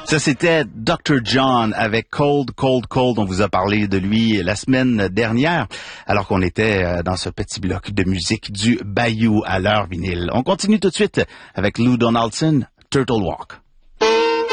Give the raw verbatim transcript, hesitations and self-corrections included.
Ça, c'était docteur John avec Cold, Cold, Cold. On vous a parlé de lui la semaine dernière, alors qu'on était dans ce petit bloc de musique du Bayou à l'heure vinyle. On continue tout de suite avec Lou Donaldson, Turtle Walk.